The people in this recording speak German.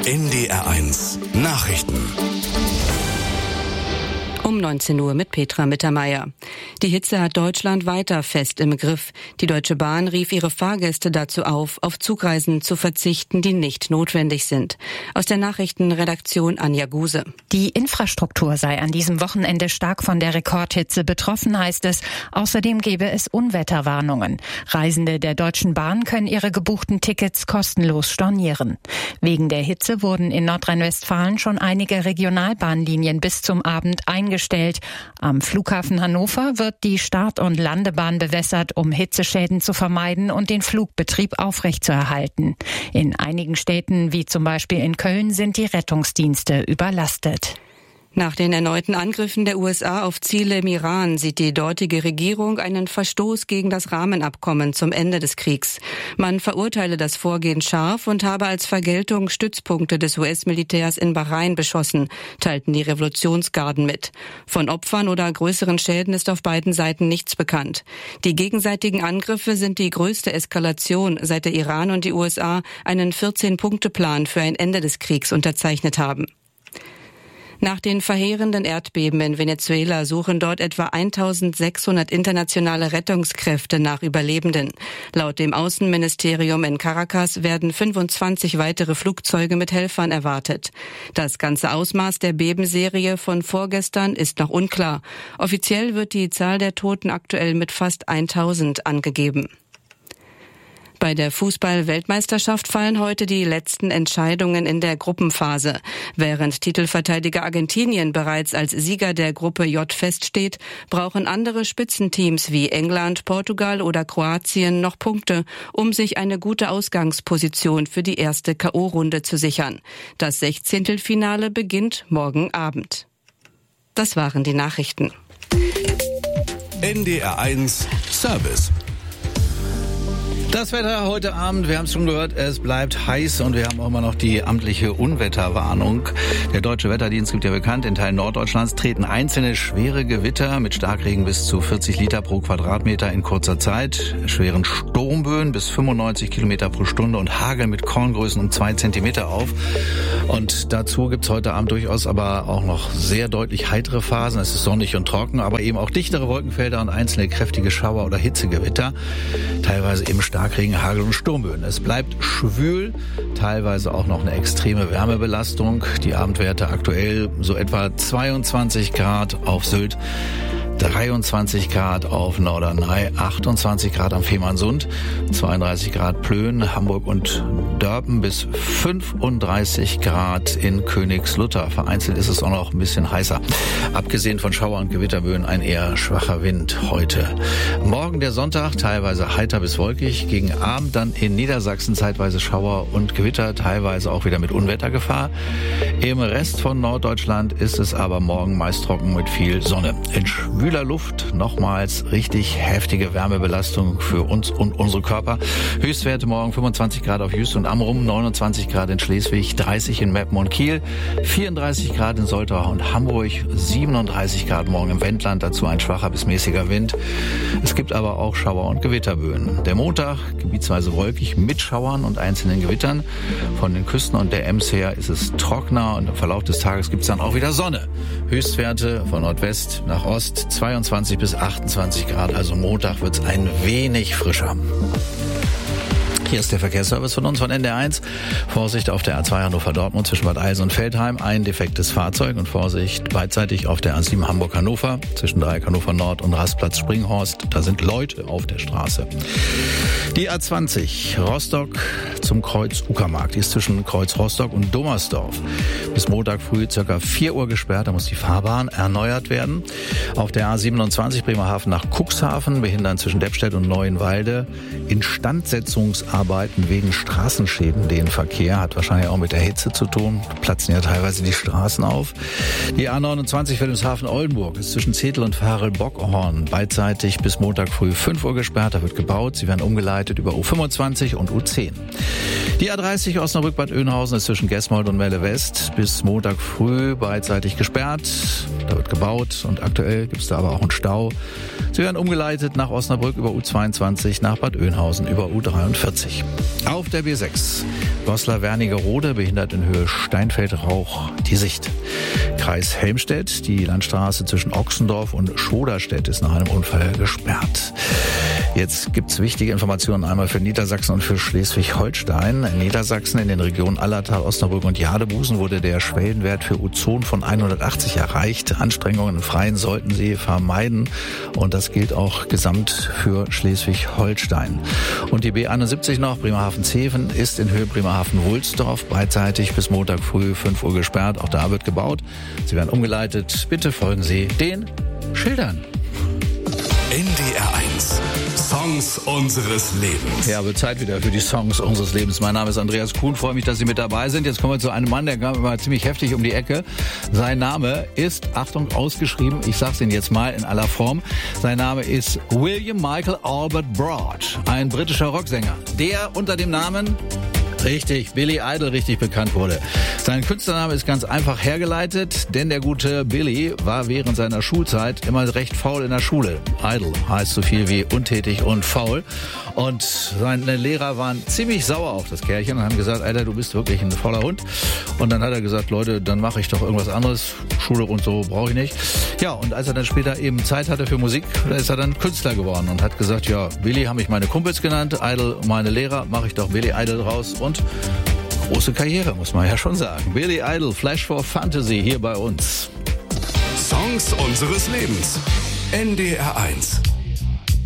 NDR1 Nachrichten. Um 19 Uhr mit Petra Mittermeier. Die Hitze hat Deutschland weiter fest im Griff. Die Deutsche Bahn rief ihre Fahrgäste dazu auf Zugreisen zu verzichten, die nicht notwendig sind. Aus der Nachrichtenredaktion Anja Guse. Die Infrastruktur sei an diesem Wochenende stark von der Rekordhitze betroffen, heißt es. Außerdem gebe es Unwetterwarnungen. Reisende der Deutschen Bahn können ihre gebuchten Tickets kostenlos stornieren. Wegen der Hitze wurden in Nordrhein-Westfalen schon einige Regionalbahnlinien bis zum Abend eingestellt. Am Flughafen Hannover wird die Start- und Landebahn bewässert, um Hitzeschäden zu vermeiden und den Flugbetrieb aufrechtzuerhalten. In einigen Städten, wie zum Beispiel in Köln, sind die Rettungsdienste überlastet. Nach den erneuten Angriffen der USA auf Ziele im Iran sieht die dortige Regierung einen Verstoß gegen das Rahmenabkommen zum Ende des Kriegs. Man verurteile das Vorgehen scharf und habe als Vergeltung Stützpunkte des US-Militärs in Bahrain beschossen, teilten die Revolutionsgarden mit. Von Opfern oder größeren Schäden ist auf beiden Seiten nichts bekannt. Die gegenseitigen Angriffe sind die größte Eskalation, seit der Iran und die USA einen 14-Punkte-Plan für ein Ende des Kriegs unterzeichnet haben. Nach den verheerenden Erdbeben in Venezuela suchen dort etwa 1600 internationale Rettungskräfte nach Überlebenden. Laut dem Außenministerium in Caracas werden 25 weitere Flugzeuge mit Helfern erwartet. Das ganze Ausmaß der Bebenserie von vorgestern ist noch unklar. Offiziell wird die Zahl der Toten aktuell mit fast 1000 angegeben. Bei der Fußball-Weltmeisterschaft fallen heute die letzten Entscheidungen in der Gruppenphase. Während Titelverteidiger Argentinien bereits als Sieger der Gruppe J feststeht, brauchen andere Spitzenteams wie England, Portugal oder Kroatien noch Punkte, um sich eine gute Ausgangsposition für die erste K.O.-Runde zu sichern. Das 16. beginnt morgen Abend. Das waren die Nachrichten. NDR1 Service. Das Wetter heute Abend, wir haben es schon gehört, es bleibt heiß und wir haben auch immer noch die amtliche Unwetterwarnung. Der Deutsche Wetterdienst gibt ja bekannt, in Teilen Norddeutschlands treten einzelne schwere Gewitter mit Starkregen bis zu 40 Liter pro Quadratmeter in kurzer Zeit, schweren Sturmböen bis 95 Kilometer pro Stunde und Hagel mit Korngrößen um 2 Zentimeter auf. Und dazu gibt's heute Abend durchaus aber auch noch sehr deutlich heitere Phasen. Es ist sonnig und trocken, aber eben auch dichtere Wolkenfelder und einzelne kräftige Schauer oder Hitzegewitter, teilweise eben Starkregen, Hagel und Sturmböen. Es bleibt schwül, teilweise auch noch eine extreme Wärmebelastung. Die Abendwerte aktuell so etwa 22 Grad auf Sylt, 23 Grad auf Norderney, 28 Grad am Fehmarnsund, 32 Grad Plön, Hamburg und Dörpen bis 35 Grad in Königslutter. Vereinzelt ist es auch noch ein bisschen heißer. Abgesehen von Schauer- und Gewitterböen ein eher schwacher Wind heute. Morgen der Sonntag, teilweise heiter bis wolkig. Gegen Abend dann in Niedersachsen zeitweise Schauer und Gewitter, teilweise auch wieder mit Unwettergefahr. Im Rest von Norddeutschland ist es aber morgen meist trocken mit viel Sonne. In schwüler Luft nochmals richtig heftige Wärmebelastung für uns und unsere Körper. Höchstwerte morgen 25 Grad auf Jüst und Amrum, 29 Grad in Schleswig, 30 in Meppen und Kiel, 34 Grad in Soltau und Hamburg, 37 Grad morgen im Wendland, dazu ein schwacher bis mäßiger Wind. Es gibt aber auch Schauer- und Gewitterböen. Der Montag gebietsweise wolkig mit Schauern und einzelnen Gewittern. Von den Küsten und der Ems her ist es trockener und im Verlauf des Tages gibt es dann auch wieder Sonne. Höchstwerte von Nordwest nach Ost 22 bis 28 Grad, also Montag wird es ein wenig frischer. Hier ist der Verkehrsservice von uns von NDR1. Vorsicht auf der A2 Hannover-Dortmund zwischen Bad Eilsen und Veltheim. Ein defektes Fahrzeug und Vorsicht beidseitig auf der A7 Hamburg-Hannover zwischen Dreieck Hannover Nord und Rastplatz Springhorst. Da sind Leute auf der Straße. Die A20 Rostock zum Kreuz Uckermark. Die ist zwischen Kreuz Rostock und Dommersdorf. Bis Montag früh ca. 4 Uhr gesperrt. Da muss die Fahrbahn erneuert werden. Auf der A27 Bremerhaven nach Cuxhaven behindern zwischen Deppstedt und Neuenwalde Instandsetzungsarbeiten wegen Straßenschäden den Verkehr. Hat wahrscheinlich auch mit der Hitze zu tun. Platzen ja teilweise die Straßen auf. Die A29 Wilhelmshaven-Oldenburg ist zwischen Zetel und Farel-Bockhorn beidseitig bis Montag früh 5 Uhr gesperrt. Da wird gebaut. Sie werden umgeleitet über U25 und U10. Die A30 Osnabrück-Bad Oeynhausen ist zwischen Gesmold und Melle West bis Montag früh beidseitig gesperrt. Da wird gebaut und aktuell gibt es da aber auch einen Stau. Sie werden umgeleitet nach Osnabrück über U22, nach Bad Oeynhausen über U43. 20. Auf der B6 Goslar-Wernigerode behindert in Höhe Steinfeld-Rauch die Sicht. Kreis Helmstedt, die Landstraße zwischen Ochsendorf und Schoderstedt ist nach einem Unfall gesperrt. Jetzt gibt's wichtige Informationen einmal für Niedersachsen und für Schleswig-Holstein. In Niedersachsen in den Regionen Allertal, Osnabrück und Jadebusen wurde der Schwellenwert für Ozon von 180 erreicht. Anstrengungen im Freien sollten Sie vermeiden und das gilt auch gesamt für Schleswig-Holstein. Und die B71 noch, Bremerhaven-Zeven, ist in Höhe Bremerhaven-Wulsdorf beidseitig bis Montag früh 5 Uhr gesperrt. Auch da wird gebaut. Sie werden umgeleitet. Bitte folgen Sie den Schildern. NDR 1. Songs unseres Lebens. Ja, wird Zeit wieder für die Songs unseres Lebens. Mein Name ist Andreas Kuhn, freue mich, dass Sie mit dabei sind. Jetzt kommen wir zu einem Mann, der kam immer ziemlich heftig um die Ecke. Sein Name ist, Achtung, ausgeschrieben, ich sag's Ihnen jetzt mal in aller Form. Sein Name ist William Michael Albert Broad, ein britischer Rocksänger, der unter dem Namen... Richtig, Billy Idol richtig bekannt wurde. Sein Künstlername ist ganz einfach hergeleitet, denn der gute Billy war während seiner Schulzeit immer recht faul in der Schule. Idle heißt so viel wie untätig und faul. Und seine Lehrer waren ziemlich sauer auf das Kerlchen und haben gesagt, Alter, du bist wirklich ein fauler Hund. Und dann hat er gesagt, Leute, dann mache ich doch irgendwas anderes. Schule und so brauche ich nicht. Ja, und als er dann später eben Zeit hatte für Musik, da ist er dann Künstler geworden und hat gesagt, ja, Billy haben mich meine Kumpels genannt, Idle meine Lehrer, mache ich doch Billy Idol raus. Und große Karriere, muss man ja schon sagen. Billy Idol, Flash for Fantasy hier bei uns. Songs unseres Lebens. NDR 1.